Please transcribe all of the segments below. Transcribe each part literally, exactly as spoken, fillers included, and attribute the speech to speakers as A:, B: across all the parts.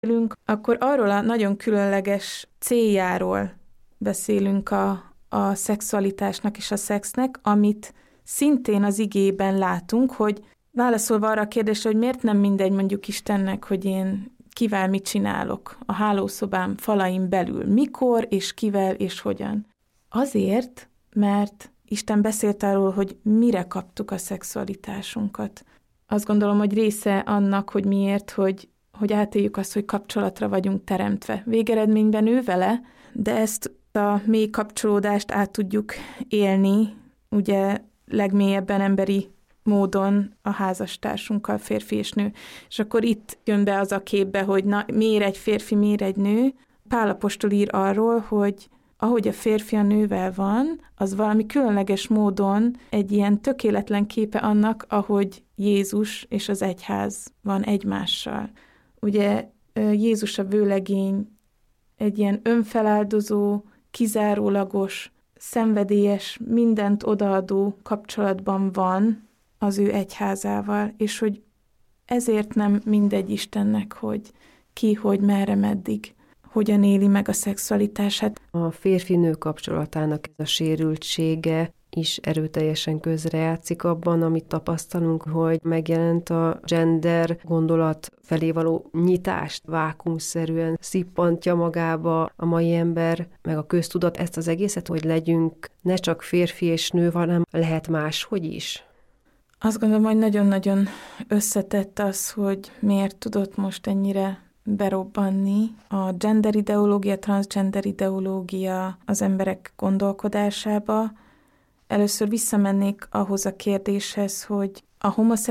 A: beszélünk, akkor arról a nagyon különleges céljáról beszélünk a, a szexualitásnak és a szexnek, amit szintén az igében látunk, hogy válaszolva arra a kérdésre, hogy miért nem mindegy mondjuk Istennek, hogy én kivel mit csinálok a hálószobám falain belül, mikor és kivel és hogyan. Azért, mert Isten beszélt arról, hogy mire kaptuk a szexualitásunkat. Azt gondolom, hogy része annak, hogy miért, hogy, hogy átéljük azt, hogy kapcsolatra vagyunk teremtve. Végeredményben ő vele, de ezt a mély kapcsolódást át tudjuk élni, ugye legmélyebben emberi módon a házastársunkkal, férfi és nő. És akkor itt jön be az a képbe, hogy na, miért egy férfi, miért egy nő. Pál apostol ír arról, hogy ahogy a férfi a nővel van, az valami különleges módon egy ilyen tökéletlen képe annak, ahogy Jézus és az egyház van egymással. Ugye Jézus a vőlegény egy ilyen önfeláldozó, kizárólagos, szenvedélyes, mindent odaadó kapcsolatban van az ő egyházával, és hogy ezért nem mindegy Istennek, hogy ki, hogy merre, meddig, hogyan éli meg a szexualitását.
B: A férfi-nő kapcsolatának ez a sérültsége is erőteljesen közrejátszik abban, amit tapasztalunk, hogy megjelent a gender gondolat felé való nyitást, vákuumszerűen szippantja magába a mai ember, meg a köztudat ezt az egészet, hogy legyünk ne csak férfi és nő, hanem lehet máshogy is.
A: Azt gondolom, hogy nagyon-nagyon összetett az, hogy miért tudott most ennyire berobbanni a gender ideológia, transgender ideológia az emberek gondolkodásába. Először visszamennék ahhoz a kérdéshez, hogy a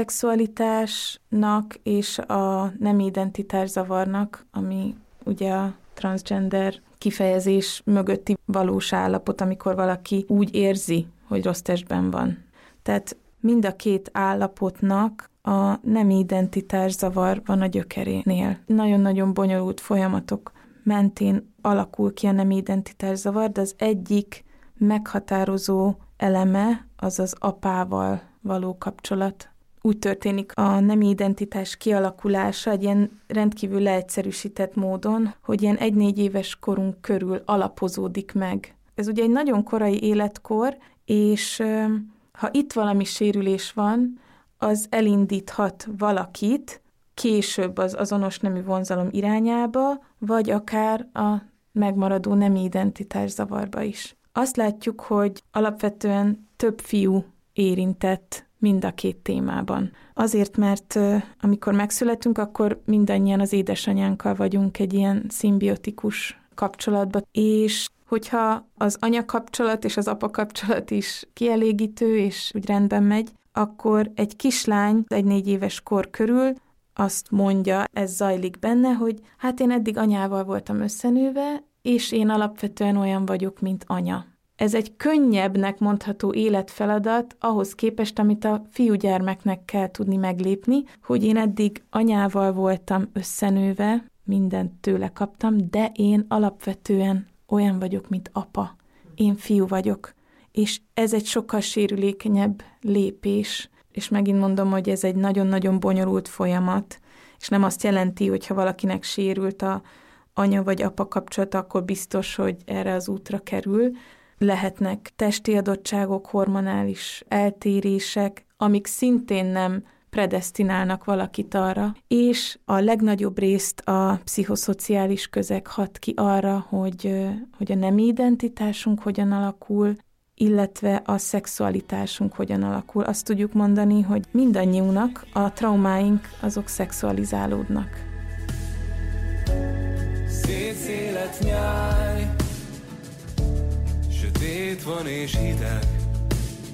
A: homoszexualitásnak és a nemi identitászavarnak, ami ugye a transgender kifejezés mögötti valós állapot, amikor valaki úgy érzi, hogy rossz testben van. Tehát mind a két állapotnak a nemi identitászavar van a gyökerénél. Nagyon-nagyon bonyolult folyamatok mentén alakul ki a nemi identitászavar, de az egyik meghatározó eleme az az apával való kapcsolat. Úgy történik a nemi identitás kialakulása egy ilyen rendkívül leegyszerűsített módon, hogy ilyen egy-négy éves korunk körül alapozódik meg. Ez ugye egy nagyon korai életkor, és ha itt valami sérülés van, az elindíthat valakit később az azonos nemű vonzalom irányába, vagy akár a megmaradó nemi identitászavarba is. Azt látjuk, hogy alapvetően több fiú érintett mind a két témában. Azért, mert amikor megszületünk, akkor mindannyian az édesanyánkkal vagyunk egy ilyen szimbiotikus kapcsolatban, és hogyha az anya kapcsolat és az apa kapcsolat is kielégítő, és úgy rendben megy, akkor egy kislány egy négy éves kor körül azt mondja, ez zajlik benne, hogy hát én eddig anyával voltam összenőve, és én alapvetően olyan vagyok, mint anya. Ez egy könnyebbnek mondható életfeladat ahhoz képest, amit a fiúgyermeknek kell tudni meglépni, hogy én eddig anyával voltam összenőve, mindent tőle kaptam, de én alapvetően olyan vagyok, mint apa. Én fiú vagyok. És ez egy sokkal sérülékenyebb lépés, és megint mondom, hogy ez egy nagyon-nagyon bonyolult folyamat, és nem azt jelenti, hogy ha valakinek sérült a anya vagy apa kapcsolata, akkor biztos, hogy erre az útra kerül. Lehetnek testi adottságok, hormonális eltérések, amik szintén nem predesztinálnak valakit arra, és a legnagyobb részt a pszichoszociális közeg hat ki arra, hogy, hogy a nemi identitásunk hogyan alakul, illetve a szexualitásunk hogyan alakul. Azt tudjuk mondani, hogy mindannyiunknak a traumáink azok szexualizálódnak.
C: Szétszélet nyáj, sötét van és hideg,